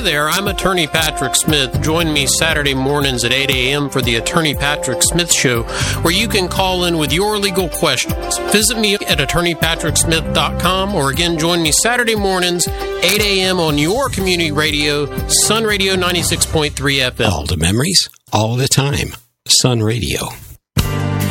there, I'm Attorney Patrick Smith. Join me Saturday mornings at 8 a.m. for the Attorney Patrick Smith Show, where you can call in with your legal questions. Visit me at attorneypatricksmith.com, or again, join me Saturday mornings, 8 a.m. on your community radio, Sun Radio 96.3 FM. All the memories, all the time. Sun Radio.